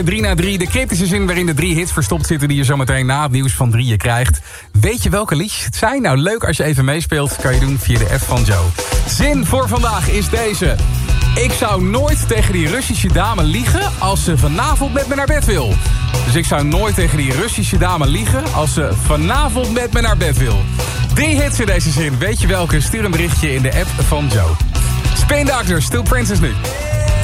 3 na 3, de cryptische zin waarin de 3 hits verstopt zitten die je zometeen na het nieuws van 3 krijgt. Weet je welke liedjes het zijn? Nou, leuk als je even meespeelt. Kan je doen via de app van Joe. Zin voor vandaag is deze. Ik zou nooit tegen die Russische dame liegen als ze vanavond met me naar bed wil. Dus ik zou nooit tegen die Russische dame liegen als ze vanavond met me naar bed wil. 3 hits in deze zin. Weet je welke? Stuur een berichtje in de app van Joe. Spin Doctor, Still Princess nu.